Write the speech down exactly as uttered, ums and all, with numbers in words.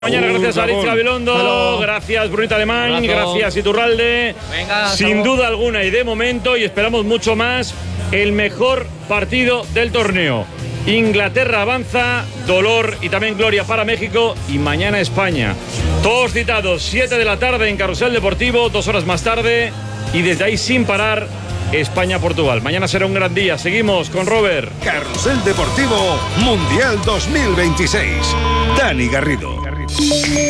Mañana, gracias a Alicia Gabilondo, Hello. gracias Brunita Alemán, Abrazo. gracias Iturralde. Venga, sin duda alguna y de momento, y esperamos mucho más, el mejor partido del torneo. Inglaterra avanza, dolor y también gloria para México, y mañana España. Todos citados, siete de la tarde en Carrusel Deportivo, dos horas más tarde, y desde ahí sin parar, España-Portugal. Mañana será un gran día. Seguimos con Robert. Carrusel Deportivo Mundial dos mil veintiséis. Dani Garrido.